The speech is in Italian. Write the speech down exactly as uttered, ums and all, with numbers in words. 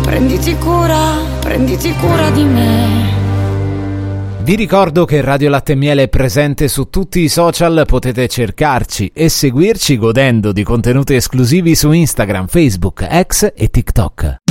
prenditi cura, prenditi cura di me. Vi ricordo che Radio Latte e Miele è presente su tutti i social, potete cercarci e seguirci godendo di contenuti esclusivi su Instagram, Facebook, X e TikTok.